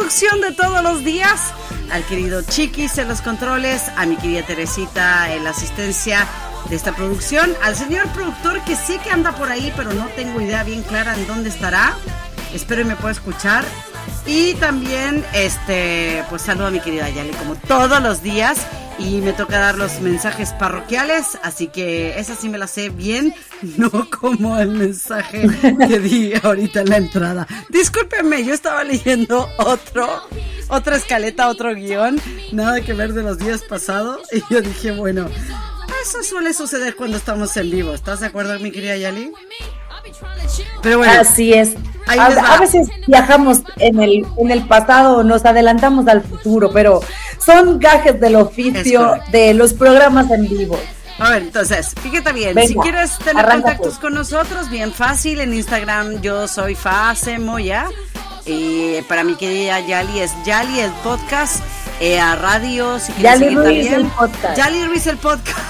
producción de todos los días, al querido Chiquis en los controles, a mi querida Teresita en la asistencia de esta producción, al señor productor que sé que anda por ahí, pero no tengo idea bien clara en dónde estará. Espero y me pueda escuchar. Y también, pues saludo a mi querida Yali como todos los días. Y me toca dar los mensajes parroquiales, así que esa sí me la sé bien, no como el mensaje que di ahorita en la entrada. Discúlpenme, yo estaba leyendo otra escaleta, otro guión, nada que ver de los días pasados, y yo dije, bueno, eso suele suceder cuando estamos en vivo. ¿Estás de acuerdo, mi querida Yali? Pero bueno, así es. A veces viajamos en el pasado, nos adelantamos al futuro, pero son gajes del oficio de los programas en vivo. A ver, entonces, fíjate bien, venga, si quieres tener contactos con nosotros, bien fácil, en Instagram yo soy Fasemoya, y para mi querida Yali es Yali el podcast, a radio, si quieres Yali seguir Ruiz también, el podcast. Yali Ruiz el podcast.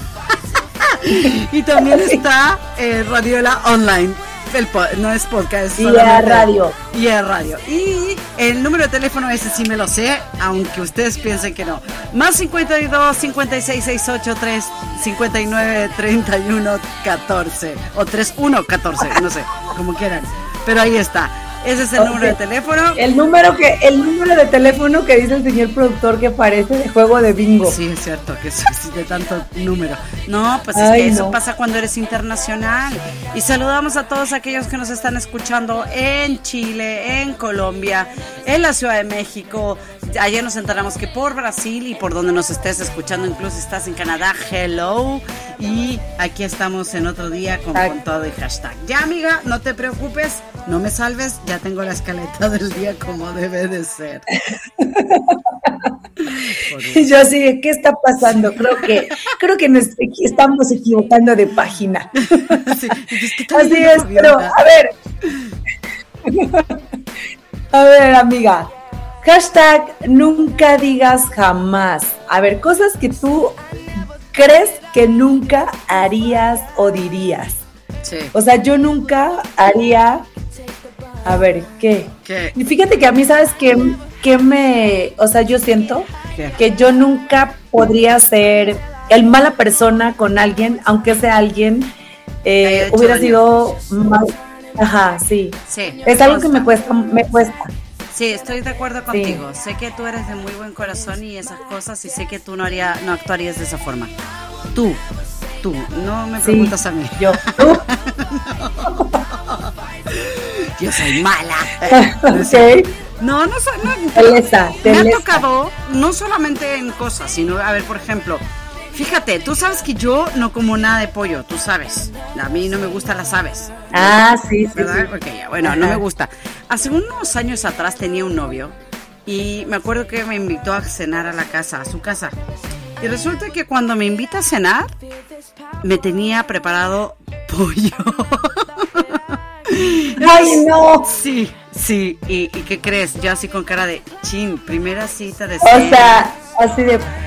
Y también está Radiola Online. No es podcast, es radio. Y es radio. Y el número de teléfono ese sí me lo sé, aunque ustedes piensen que no. Más 52 56 68 3 59 31 14 o 31 14, no sé, como quieran. Pero ahí está. Ese es el número de teléfono. El número de teléfono que dice el señor productor que parece de juego de bingo. Sí, es cierto, que es de tanto número. No, pues es que eso pasa cuando eres internacional. Y saludamos a todos aquellos que nos están escuchando en Chile, en Colombia, en la Ciudad de México. Ayer nos enteramos que por Brasil y por donde nos estés escuchando, incluso estás en Canadá, hello. Y aquí estamos en otro día con todo y hashtag. Ya, amiga, no te preocupes, no me salves, ya tengo la escaleta del día como debe de ser. Yo así, ¿qué está pasando? Creo que nos estamos equivocando de página. Sí, así es, pero a ver, amiga. Hashtag nunca digas jamás. A ver, cosas que tú crees que nunca harías o dirías. Sí. O sea, yo nunca haría. A ver, ¿qué? Y fíjate que a mí, ¿sabes qué o sea, yo siento que yo nunca podría ser el mala persona con alguien, aunque sea alguien hubiera sido mal. Ajá, sí. Es algo que me cuesta. Sí, estoy de acuerdo contigo. Sí. Sé que tú eres de muy buen corazón y esas cosas, y sé que tú no actuarías de esa forma. Tú, no me preguntas a mí. ¿Tú? Yo soy mala. Okay. No soy. Me ha tocado no solamente en cosas, sino, a ver, por ejemplo, fíjate, tú sabes que yo no como nada de pollo, tú sabes. A mí no me gustan las aves. Ah, sí. ¿Verdad? Sí. Okay, bueno, ajá. No me gusta. Hace unos años atrás tenía un novio y me acuerdo que me invitó a cenar a su casa. Y resulta que cuando me invita a cenar, me tenía preparado pollo. ¡Ay, no! Sí. ¿Y qué crees? Yo así con cara de chin, primera cita de cena. O sea, así de